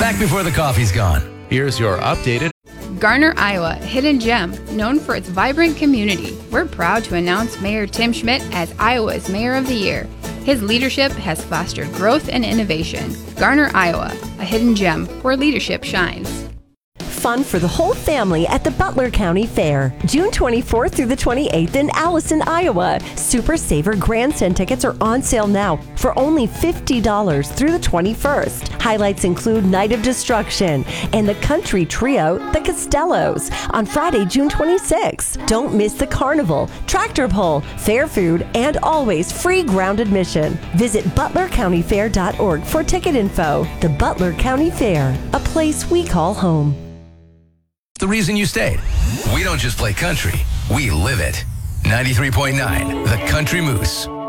Back before the coffee's gone. Here's your updated Garner, Iowa, hidden gem, known for its vibrant community. We're proud to announce Mayor Tim Schmidt as Iowa's Mayor of the Year. His leadership has fostered growth and innovation. Garner, Iowa, a hidden gem where leadership shines. Fun for the whole family at the Butler County Fair, June 24th through the 28th in Allison, Iowa. Super Saver Grandstand tickets are on sale now for only $50 through the 21st. Highlights include Night of Destruction and the country trio, the Costellos, on Friday, June 26th. Don't miss the carnival, tractor pull, fair food, and always free ground admission. Visit butlercountyfair.org for ticket info. The Butler County Fair, a place we call home. The reason you stayed. We don't just play country, we live it. 93.9, The Country Moose.